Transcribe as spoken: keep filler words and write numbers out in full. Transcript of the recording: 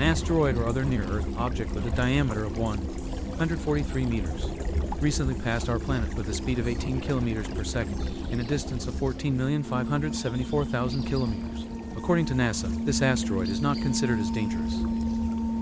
asteroid or other near-Earth object with a diameter of one hundred forty-three meters recently passed our planet with a speed of eighteen kilometers per second and a distance of fourteen million five hundred seventy-four thousand kilometers. According to NASA, this asteroid is not considered as dangerous.